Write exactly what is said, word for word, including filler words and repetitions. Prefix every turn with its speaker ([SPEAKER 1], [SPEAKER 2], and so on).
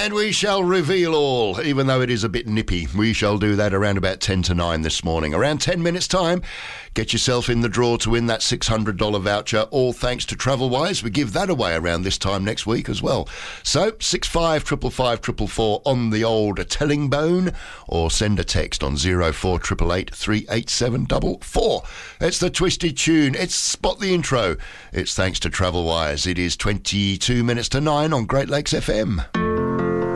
[SPEAKER 1] And we shall reveal all, even though it is a bit nippy. We shall do that around about ten to nine this morning. Around ten minutes' time, get yourself in the draw to win that six hundred dollars voucher, all thanks to TravelWise. We give that away around this time next week as well. So, six five five five five four four on the old telling bone, or send a text on zero four eight eight eight three eight seven four four. It's the Twisted Tune. It's Spot the Intro. It's thanks to TravelWise. It is twenty-two minutes to nine on Great Lakes F M.